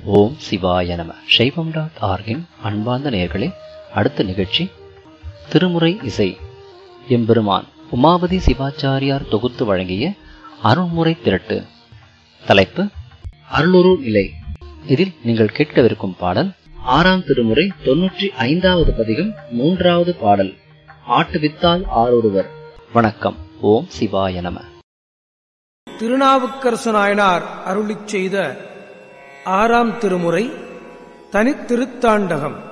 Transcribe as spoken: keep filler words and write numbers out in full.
ஓம் சிவாய நம. சைவம் டாட் ஆர்கின் அன்பார்ந்த நேயர்களே, அடுத்த நிகழ்ச்சி திருமுறை இசை. எம்பெருமான் உமாபதி சிவாச்சாரியார் தொகுத்து வழங்கிய அருள்முறை திரட்டு. தலைப்பு அருளுரு நிலை. இதில் நீங்கள் கேட்கவிருக்கும் பாடல் ஆறாம் திருமுறை தொன்னூற்றி ஐந்தாவது பதிகம், மூன்றாவது பாடல். ஆட்டுவித்தால் ஆரொருவர். வணக்கம். ஓம் சிவாய நம. திருநாவுக்கரசு நாயனார் அருளிச் செய்த ஆறாம் திருமுறை தனித்திருத்தாண்டகம்.